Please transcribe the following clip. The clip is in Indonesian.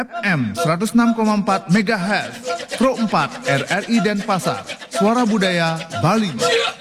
FM 106,4 MHz, Pro 4 RRI Denpasar, Suara Budaya Bali.